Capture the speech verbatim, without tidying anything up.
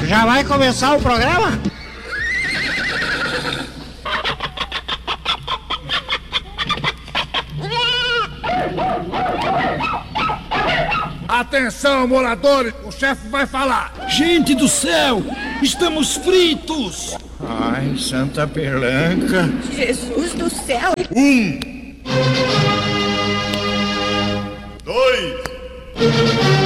Já vai começar o programa? Atenção, moradores, o chefe vai falar. Gente do céu, estamos fritos. Ai, Santa Perlanca. Jesus do céu. Um. Dois.